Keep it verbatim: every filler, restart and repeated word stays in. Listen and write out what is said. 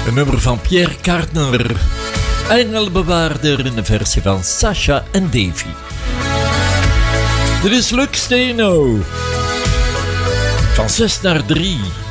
Een nummer van Pierre Cardin, Engelbewaarder in de versie van Sasha en Davy. Dit is Luc Steno. Van zes naar drie.